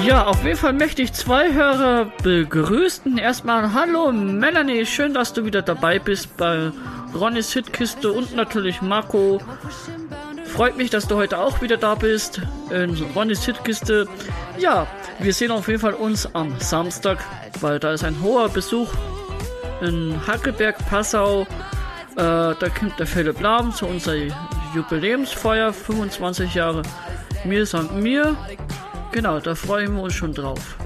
Ja, auf jeden Fall möchte ich zwei Hörer begrüßen. Erstmal hallo Melanie, schön, dass du wieder dabei bist bei Ronnys Hitkiste und natürlich Marco. Freut mich, dass du heute auch wieder da bist in Ronnys Hitkiste. Ja, wir sehen auf jeden Fall uns am Samstag, weil da ist ein hoher Besuch in Hackelberg, Passau. Da kommt der Philipp Lahm zu unserer Jubiläumsfeier, 25 Jahre Mir samt mir. Genau, da freuen wir uns schon drauf.